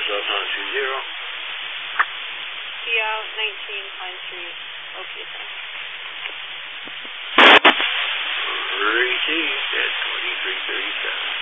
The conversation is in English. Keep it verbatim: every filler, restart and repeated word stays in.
South Town two zero. P out nineteen Pine Street, O P S. Received at twenty-three thirty-seven.